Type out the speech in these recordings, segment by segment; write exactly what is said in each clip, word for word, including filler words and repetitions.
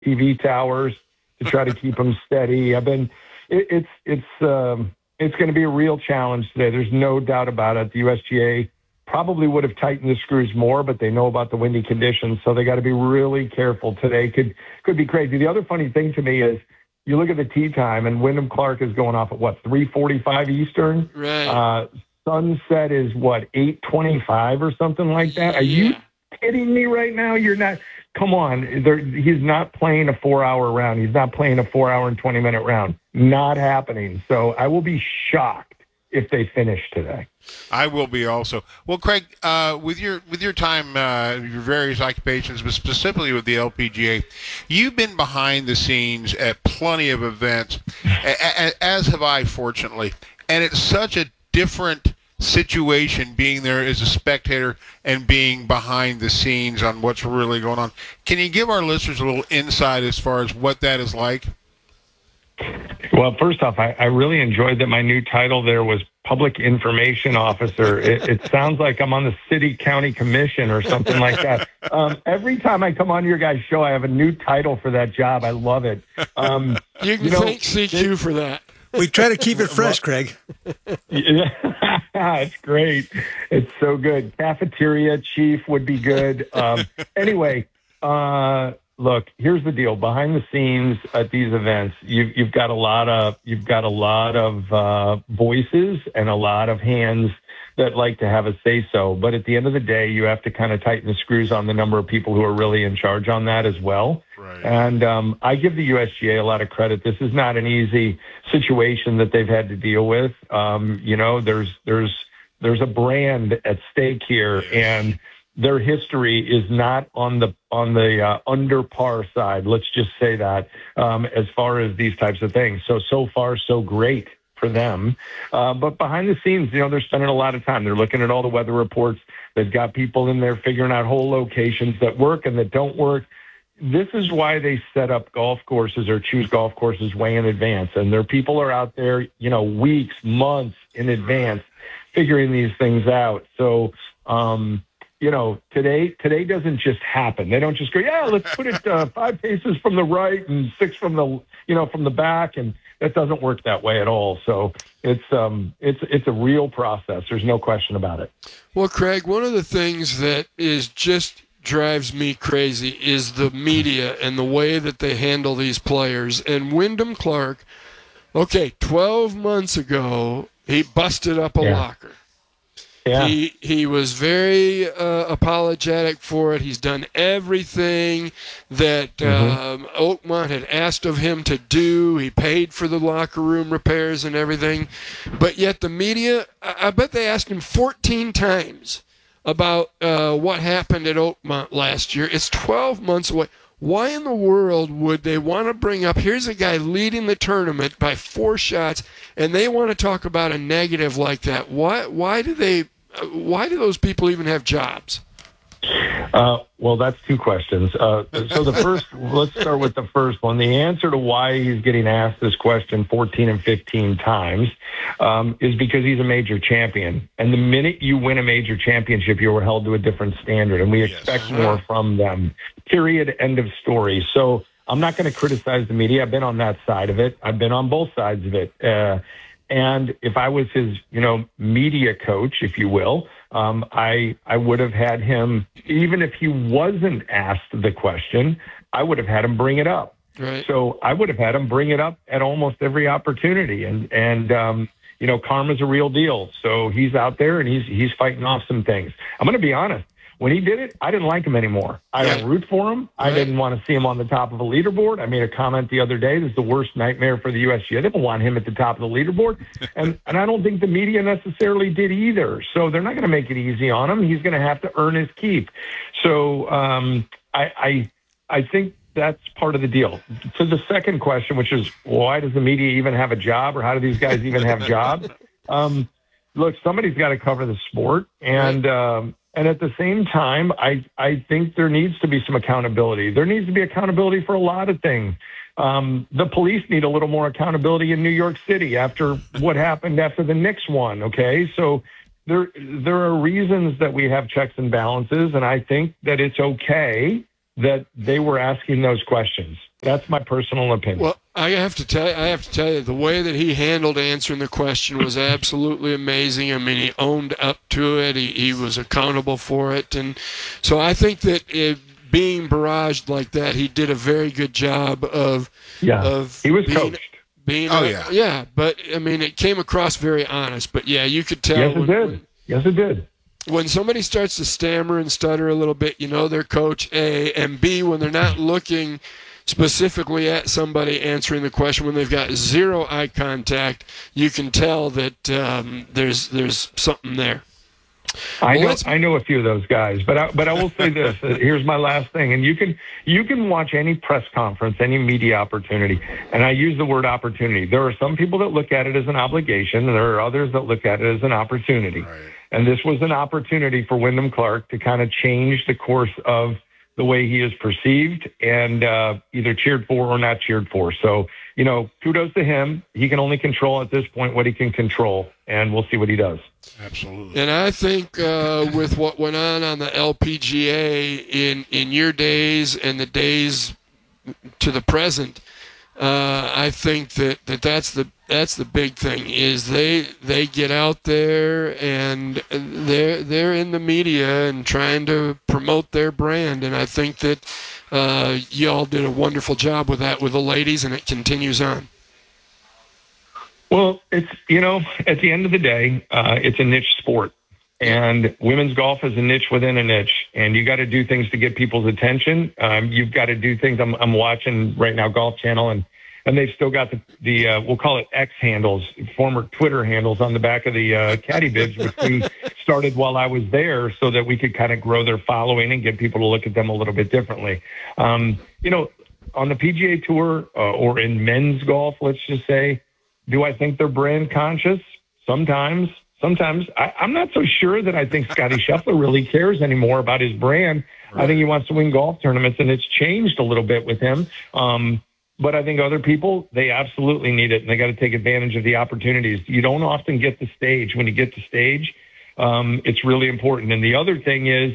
T V towers to try to keep them steady. I've been, it, it's, it's, um, it's going to be a real challenge today. There's no doubt about it. The U S G A probably would have tightened the screws more, but they know about the windy conditions, so they got to be really careful today. Could could be crazy. The other funny thing to me is you look at the tee time, and Wyndham Clark is going off at what, three forty-five Eastern? Right. Uh, sunset is what, eight twenty-five or something like that? Are Yeah. you kidding me right now? You're not. Come on. There, he's not playing a four-hour round. He's not playing a four-hour and twenty-minute round. Not happening. So I will be shocked if they finish today. I will be also. Well, Craig, uh, with your with your time, uh, your various occupations, but specifically with the L P G A, you've been behind the scenes at plenty of events, a- a- as have I, fortunately. And it's such a different situation being there as a spectator and being behind the scenes on what's really going on. Can you give our listeners a little insight as far as what that is like? Well, first off, I, I really enjoyed that my new title there was Public Information Officer. It, it sounds like I'm on the City County Commission or something like that. Um, every time I come on your guys' show, I have a new title for that job. I love it. Um, You can you know, thank C Q for that. We try to keep it fresh, Craig. Yeah, it's great. It's so good. Cafeteria chief would be good. Um, anyway, uh, look, here's the deal. Behind the scenes at these events, you've you've got a lot of you've got a lot of uh, voices and a lot of hands that like to have a say so. But at the end of the day, you have to kind of tighten the screws on the number of people who are really in charge on that as well. Right. And um, I give the U S G A a lot of credit. This is not an easy situation that they've had to deal with. Um, you know, there's there's there's a brand at stake here, and their history is not on the on the uh, under par side. Let's just say that um, as far as these types of things. So so far so great for them. Uh, but behind the scenes, you know, they're spending a lot of time. They're looking at all the weather reports. They've got people in there figuring out whole locations that work and that don't work. This is why they set up golf courses or choose golf courses way in advance. And their people are out there, you know, weeks, months in advance figuring these things out. So, um, you know, today today doesn't just happen. They don't just go, yeah, let's put it uh, five paces from the right and six from the, you know, from the back. And that doesn't work that way at all. So it's um it's it's a real process. There's no question about it. Well, Craig, one of the things that is just drives me crazy is the media and the way that they handle these players. And Wyndham Clark, okay, twelve months ago, he busted up a Yeah. locker. Yeah. He he was very uh, apologetic for it. He's done everything that Mm-hmm. um, Oakmont had asked of him to do. He paid for the locker room repairs and everything. But yet the media, I, I bet they asked him fourteen times about uh, what happened at Oakmont last year. It's twelve months away. Why in the world would they want to bring up, here's a guy leading the tournament by four shots, and they want to talk about a negative like that? Why Why do they? uh, Why do those people even have jobs? Uh, well, that's two questions. Uh, so the first, let's start with the first one. The answer to why he's getting asked this question fourteen and fifteen times um, is because he's a major champion. And the minute you win a major championship, you are held to a different standard, and we expect Yes. more from them. Period. End of story. So I'm not going to criticize the media. I've been on that side of it. I've been on both sides of it. Uh, and if I was his, you know, media coach, if you will, Um, I I would have had him, even if he wasn't asked the question, I would have had him bring it up. Right. So I would have had him bring it up at almost every opportunity. And, and um, you know, karma's a real deal. So he's out there and he's he's fighting off some things. I'm going to be honest. When he did it, I didn't like him anymore. I Right. don't root for him. I Right. didn't want to see him on the top of a leaderboard. I made a comment the other day. This is the worst nightmare for the U S G A. They don't want him at the top of the leaderboard. And and I don't think the media necessarily did either. So they're not going to make it easy on him. He's going to have to earn his keep. So um, I, I I think that's part of the deal. To the second question, which is why does the media even have a job, or how do these guys even have jobs? Um, look, somebody's got to cover the sport. And um, And at the same time, I, I think there needs to be some accountability. There needs to be accountability for a lot of things. Um, the police need a little more accountability in New York City after what happened after the Knicks won, okay? So there there are reasons that we have checks and balances, and I think that it's okay that they were asking those questions. That's my personal opinion. Well, I have to tell you, I have to tell you, the way that he handled answering the question was absolutely amazing. I mean, he owned up to it. He, he was accountable for it. And so I think that it, being barraged like that, he did a very good job of, yeah, of he was being, coached. Being oh, a, yeah. Yeah, but, I mean, it came across very honest. But, yeah, you could tell. Yes, it when, did. when, yes, it did. When somebody starts to stammer and stutter a little bit, you know they're coach, A, and B, when they're not looking specifically at somebody answering the question, when they've got zero eye contact, you can tell that um, there's there's something there. I Well, know let's- I know a few of those guys, but I, but I will say this. uh, Here's my last thing, and you can you can watch any press conference, any media opportunity, and I use the word opportunity. There are some people that look at it as an obligation, and there are others that look at it as an opportunity. Right. And this was an opportunity for Wyndham Clark to kind of change the course of the way he is perceived and uh, either cheered for or not cheered for. So, you know, kudos to him. He can only control at this point what he can control, and we'll see what he does. Absolutely. And I think uh, with what went on on the L P G A in, in your days and the days to the present, uh, I think that, that that's the that's the big thing is they they get out there and they're they're in the media and trying to promote their brand, and I think that uh, y'all did a wonderful job with that with the ladies, and it continues on. Well, it's, you know, at the end of the day, uh, it's a niche sport, and women's golf is a niche within a niche, and you got to do things to get people's attention. Um, you've got to do things. I'm, I'm watching right now Golf Channel, and, and they've still got the, the uh, we'll call it X handles, former Twitter handles on the back of the uh, caddy bibs, which we started while I was there so that we could kind of grow their following and get people to look at them a little bit differently. Um, you know, on the P G A Tour uh, or in men's golf, let's just say, do I think they're brand conscious? Sometimes. Sometimes. I, I'm not so sure that I think Scotty Scheffler really cares anymore about his brand. Right. I think he wants to win golf tournaments, and it's changed a little bit with him. Um, but I think other people, they absolutely need it, and they got to take advantage of the opportunities. You don't often get the stage. When you get the stage, um, it's really important. And the other thing is,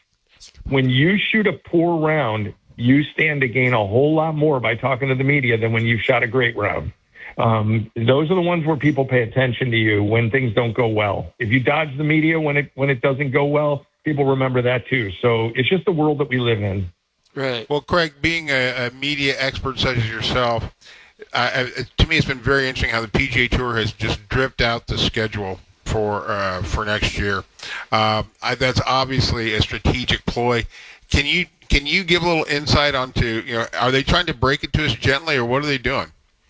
when you shoot a poor round, you stand to gain a whole lot more by talking to the media than when you shot a great round. Um, those are the ones where people pay attention to you when things don't go well. If you dodge the media when it when it doesn't go well, people remember that too. So it's just the world that we live in. Right. Well, Craig, being a, a media expert such as yourself, uh, to me it's been very interesting how the P G A Tour has just dripped out the schedule for uh, for next year. Uh, I, that's obviously a strategic ploy. Can you can you give a little insight onto, you know, are they trying to break it to us gently, or what are they doing?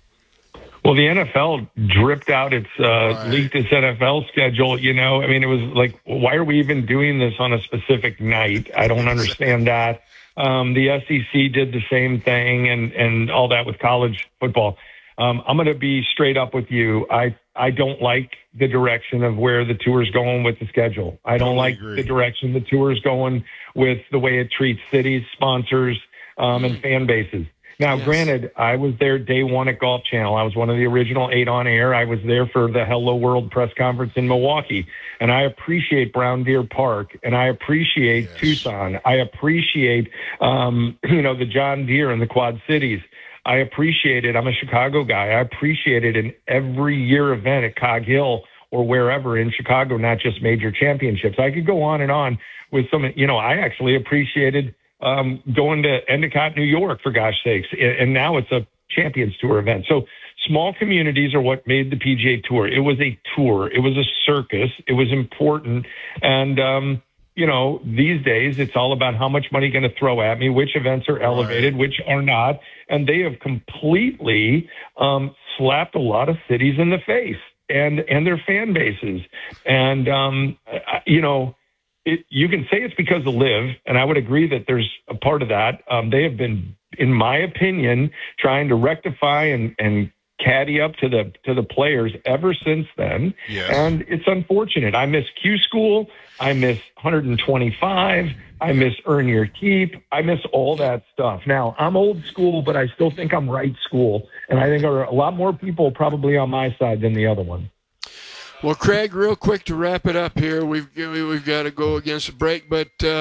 Well, the N F L dripped out its, uh, right. leaked its N F L schedule. You know, I mean, it was like, why are we even doing this on a specific night? I don't understand that. Um, the S E C did the same thing and, and all that with college football. Um, I'm going to be straight up with you. I, I don't like the direction of where the tour is going with the schedule. I don't Totally like agree. the direction the tour is going with the way it treats cities, sponsors, um, and fan bases. Now, Yes. granted, I was there day one at Golf Channel. I was one of the original eight on air. I was there for the Hello World press conference in Milwaukee. And I appreciate Brown Deer Park, and I appreciate Yes. Tucson. I appreciate, um, you know, the John Deere and the Quad Cities. I appreciate it. I'm a Chicago guy. I appreciate it in every year event at Cog Hill or wherever in Chicago, not just major championships. I could go on and on with some, you know, I actually appreciated um, going to Endicott, New York, for gosh sakes. And now it's a Champions Tour event. So small communities are what made the P G A Tour. It was a tour. It was a circus. It was important. And, um, you know, these days it's all about how much money you're going to throw at me, which events are elevated, Right. which are not. And they have completely um, slapped a lot of cities in the face and, and their fan bases. And, um, I, you know, It, you can say it's because of Liv, and I would agree that there's a part of that. Um, they have been, in my opinion, trying to rectify and, and caddy up to the to the players ever since then. Yes. And it's unfortunate. I miss Q School. I miss one twenty-five. I miss Earn Your Keep. I miss all that stuff. Now, I'm old school, but I still think I'm right school, and I think there are a lot more people probably on my side than the other one. Well, Craig, real quick to wrap it up here, we've we've got to go against a break, but uh,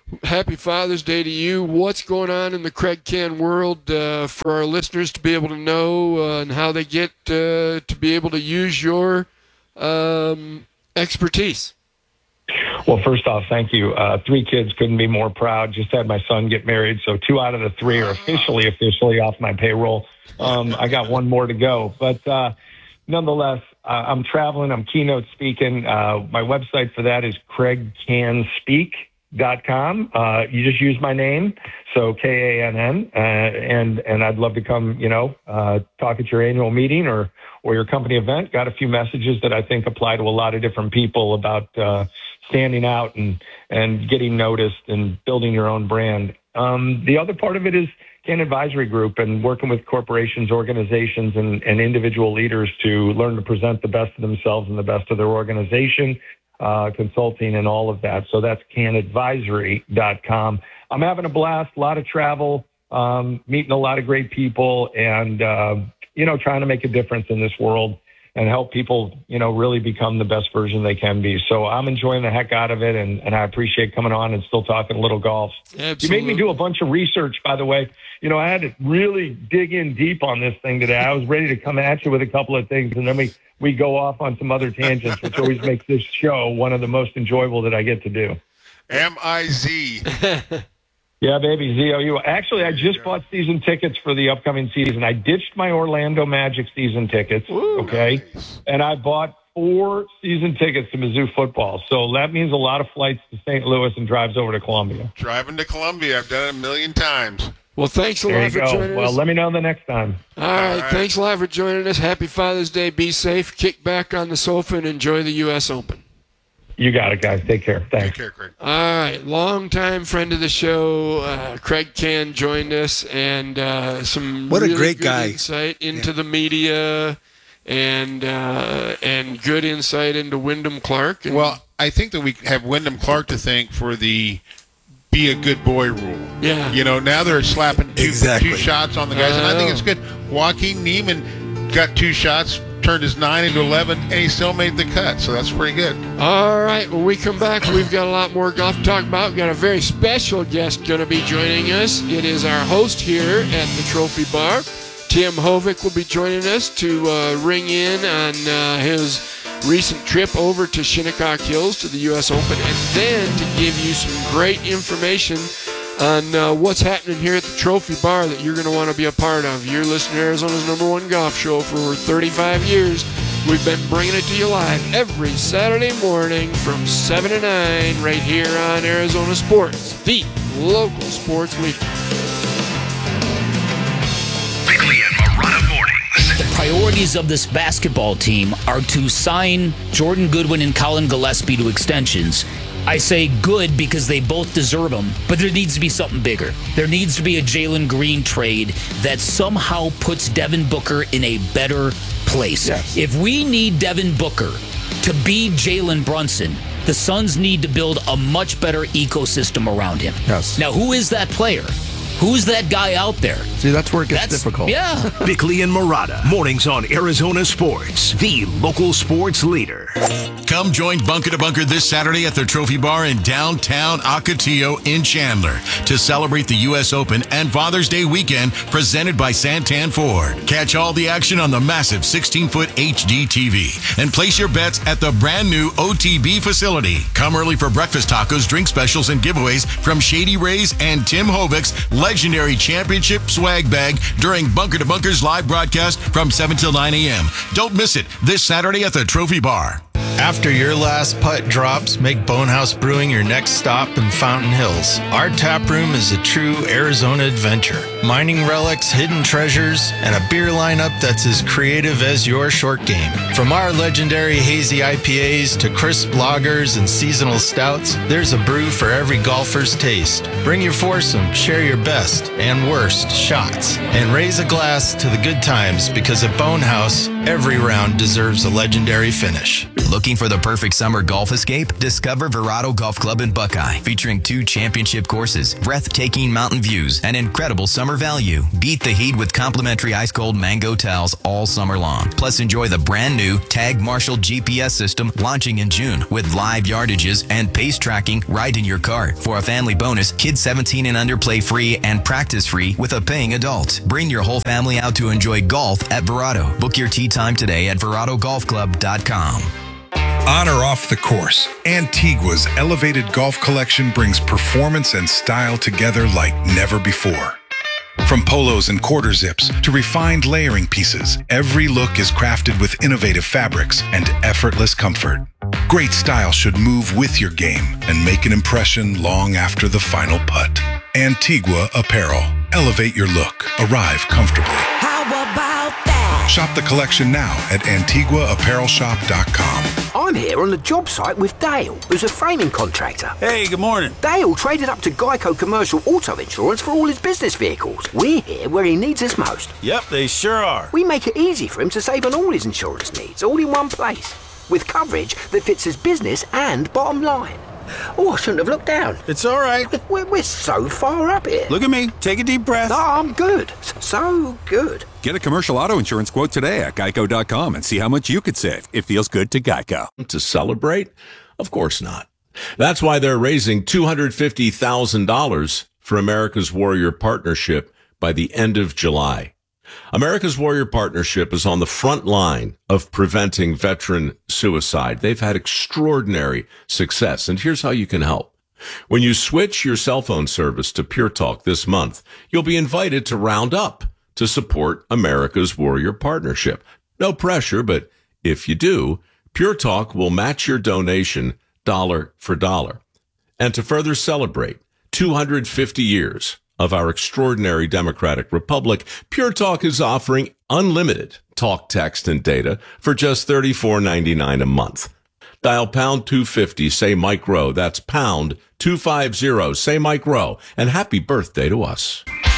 happy Father's Day to you. What's going on in the Craig Can world uh, for our listeners to be able to know uh, and how they get uh, to be able to use your um, expertise? Well, first off, thank you. Uh, three kids, couldn't be more proud. Just had my son get married, so two out of the three are officially, officially off my payroll. Um, I got one more to go. But uh, nonetheless, uh, I'm traveling. I'm keynote speaking. Uh, my website for that is craig can speak dot com. Uh, you just use my name, so K A N N, uh, and and I'd love to come, you know, uh, talk at your annual meeting or or your company event. Got a few messages that I think apply to a lot of different people about uh, standing out and, and getting noticed and building your own brand. Um, the other part of it is Can Advisory Group and working with corporations, organizations, and, and individual leaders to learn to present the best of themselves and the best of their organization, uh, consulting and all of that. So that's can advisory dot com. I'm having a blast, a lot of travel, um, meeting a lot of great people, and, uh, you know, trying to make a difference in this world and help people, you know, really become the best version they can be. So I'm enjoying the heck out of it, and, and I appreciate coming on and still talking a little golf. Absolutely. You made me do a bunch of research, by the way. You know, I had to really dig in deep on this thing today. I was ready to come at you with a couple of things, and then we, we go off on some other tangents, which always makes this show one of the most enjoyable that I get to do. M I Z. Yeah, baby, Z O U. Actually, I just bought season tickets for the upcoming season. I ditched my Orlando Magic season tickets, Ooh, okay? Nice. And I bought four season tickets to Mizzou football. So that means a lot of flights to Saint Louis and drives over to Columbia. Driving to Columbia. I've done it a million times. Well, thanks a There lot you for go. joining Well, us. let me know the next time. All right, All right. thanks a lot for joining us. Happy Father's Day. Be safe. Kick back on the sofa and enjoy the U S Open. You got it, guys. Take care. Thanks. Take care, Craig. All right, longtime friend of the show, uh, Craig Can joined us, and uh, some What a really great good guy. insight into the media, and uh, and good insight into Wyndham Clark. And, Well, I think that we have Wyndham Clark to thank for the be a good boy rule. Yeah. You know, now they're slapping two, Exactly. two shots on the guys, and I think Oh. it's good. Joaquin Neiman got two shots, turned his nine into eleven, and he still made the cut, so that's pretty good. all right, when we come back, we've got a lot more golf to talk about. We've got a very special guest going to be joining us. It is our host here at the Trophy Bar. Tim Hovick will be joining us to uh, ring in on uh, his recent trip over to Shinnecock Hills to the U S Open, and then to give you some great information on uh, what's happening here at the Trophy Bar that you're going to want to be a part of. You're listening to Arizona's number one golf show for over thirty-five years. We've been bringing it to you live every Saturday morning from seven to nine right here on Arizona Sports, the local sports leader. Bickley and Marotta mornings. The priorities of this basketball team are to sign Jordan Goodwin and Colin Gillespie to extensions. I say good because they both deserve them, but there needs to be something bigger. There needs to be a Jalen Green trade that somehow puts Devin Booker in a better place. Yes. If we need Devin Booker to be Jalen Brunson, the Suns need to build a much better ecosystem around him. Yes. Now, who is that player? Who's that guy out there? See, that's where it gets That's difficult. Yeah. Bickley and Marotta mornings on Arizona Sports, the local sports leader. Come join Bunker to Bunker this Saturday at the Trophy Bar in downtown Ocotillo in Chandler to celebrate the U S Open and Father's Day weekend presented by Santan Ford. Catch all the action on the massive sixteen-foot H D T V and place your bets at the brand new O T B facility. Come early for breakfast tacos, drink specials, and giveaways from Shady Rays and Tim Hovick's legendary championship swag bag during Bunker to Bunker's live broadcast from seven till nine a.m. Don't miss it this Saturday at the Trophy Bar. After your last putt drops, make Bonehouse Brewing your next stop in Fountain Hills. Our tap room is a true Arizona adventure. Mining relics, hidden treasures, and a beer lineup that's as creative as your short game. From our legendary hazy I P As to crisp lagers and seasonal stouts, there's a brew for every golfer's taste. Bring your foursome, share your best and worst shots, and raise a glass to the good times, because at Bonehouse, Every round deserves a legendary finish. Looking for the perfect summer golf escape? Discover Verado Golf Club in Buckeye, featuring two championship courses, breathtaking mountain views, and incredible summer value. Beat the heat with complimentary ice-cold mango towels all summer long. Plus, enjoy the brand new Tag Marshall G P S system launching in June with live yardages and pace tracking right in your car. For a family bonus, kids seventeen and under play free and practice free with a paying adult. Bring your whole family out to enjoy golf at Verado. Book your tee time today at verado golf club dot com. On or off the course, Antigua's elevated golf collection brings performance and style together like never before. From polos and quarter zips to refined layering pieces, every look is crafted with innovative fabrics and effortless comfort. Great style should move with your game and make an impression long after the final putt. Antigua Apparel. Elevate your look. Arrive comfortably. How about that? Shop the collection now at antigua apparel shop dot com. I'm here on the job site with Dale, who's a framing contractor. Hey, good morning. Dale traded up to Geico Commercial Auto Insurance for all his business vehicles. We're here where he needs us most. Yep, they sure are. We make it easy for him to save on all his insurance needs, all in one place, with coverage that fits his business and bottom line. Oh, I shouldn't have looked down. It's all right. We're, we're so far up here. Look at me. Take a deep breath. No, I'm good. So good. Get a commercial auto insurance quote today at geico dot com and see how much you could save. It feels good to Geico. To celebrate? Of course not. That's why they're raising two hundred fifty thousand dollars for America's Warrior Partnership by the end of July. America's Warrior Partnership is on the front line of preventing veteran suicide. They've had extraordinary success, and here's how you can help. When you switch your cell phone service to Pure Talk this month, you'll be invited to round up to support America's Warrior Partnership. No pressure, but if you do, Pure Talk will match your donation dollar for dollar. And to further celebrate two hundred fifty years of our extraordinary democratic republic, Pure Talk is offering unlimited talk, text, and data for just thirty-four ninety-nine a month. Dial pound two fifty, say Mike Rowe. That's pound two fifty, say Mike Rowe. And happy birthday to us.